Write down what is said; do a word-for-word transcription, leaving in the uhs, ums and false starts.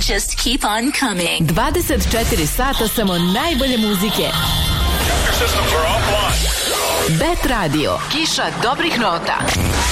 just keep on coming. dvadeset četiri sata samo najbolje muzike. Bet Radio, kiša dobrih nota.